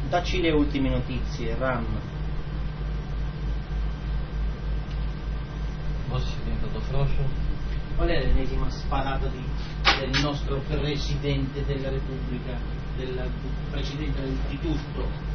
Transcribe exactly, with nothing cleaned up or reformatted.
Dacci le ultime notizie, Ram. Bossi è diventato frocio. Qual è l'ennesima sparata di, del nostro Presidente della Repubblica, del Presidente del, di tutto?